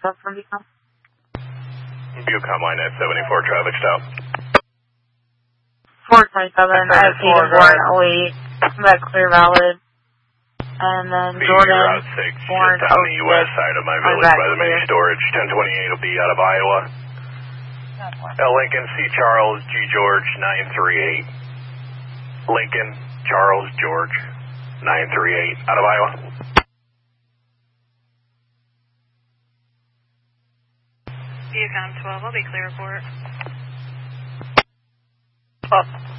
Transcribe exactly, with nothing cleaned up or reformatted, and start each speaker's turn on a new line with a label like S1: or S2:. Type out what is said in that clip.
S1: up from Bucom?
S2: Bucom line at seventy-four, traffic stop.
S1: four twenty-seven, I have Hayden Bourne, Elite, that clear valid. And then
S2: Be
S1: Jordan
S2: Route six,
S1: Bourne,
S2: just on the U S side of my village by the mini storage. ten twenty-eight will be out of Iowa. L. Lincoln, C. Charles, G. George, nine three eight. Lincoln, Charles, George, nine three eight, out of Iowa.
S3: Bucom twelve, I'll be clear for it.
S2: Up.